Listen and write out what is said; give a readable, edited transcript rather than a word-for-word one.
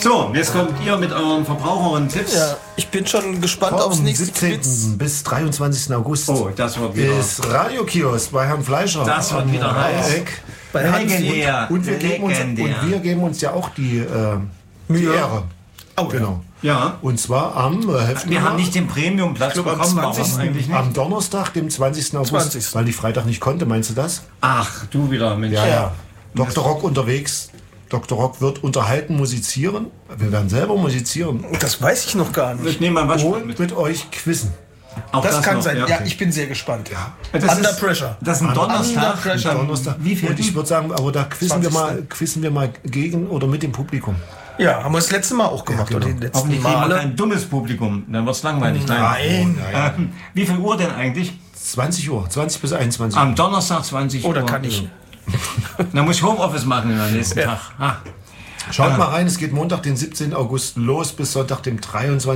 So, jetzt kommt ihr mit euren Verbraucherinnen-Tipps. Ja, ich bin schon gespannt aufs Vom nächste 17. Quiz. bis 23. August Oh, das wird wieder. ist Radiokiosk bei Herrn Fleischer. Das wird wieder am heiß. Dreieck. Bei Hans Legendär. Und wir Legendär. geben uns ja auch die Ehre. Oh, Genau. Ja. Und zwar am Wir haben nicht den Premiumplatz Ich glaube, am bekommen, warum 20. eigentlich nicht? am Donnerstag, dem 20. August, 20.. weil ich Freitag nicht konnte. Meinst du das? Ach, du wieder, Mensch. Ja. Dr. Rock unterwegs. Dr. Rock wird unterhalten, musizieren. Wir werden selber musizieren. Das weiß ich noch gar nicht. Ich nehme mal was Und mit. mit euch quizzen. Auch Das kann noch, sein. Ja, okay. ich bin sehr gespannt. Das Under ist- Pressure. Das ist ein Under Donnerstag. Pressure. Donnerstag. Wie viel? Und ich würde sagen, aber da quizzen wir mal gegen oder mit dem Publikum. Ja, haben wir das letzte Mal auch gemacht. Ja, genau. Oder die letzten Hoffentlich kriegen wir Male. kein dummes Publikum, dann wird es langweilig. Nein. Wie viel Uhr denn eigentlich? 20 Uhr, 20 bis 21 Uhr. Am Donnerstag 20 Uhr. Oder kann ich? Dann muss ich Homeoffice machen am nächsten Tag. Ah. Schaut mal rein, es geht Montag, den 17. August los bis Sonntag, dem 23.